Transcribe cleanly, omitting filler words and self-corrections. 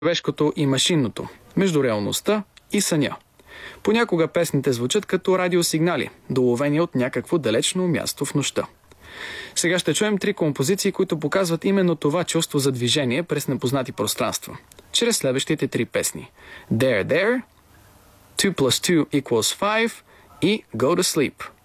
човешкото и машинното, между реалността и съня. Понякога песните звучат като радиосигнали, доловени от някакво далечно място в нощта. Сега ще чуем 3 композиции, които показват именно това чувство за движение през непознати пространства, чрез следващите 3 песни. There, 2 + 2 = 5 и Go to Sleep.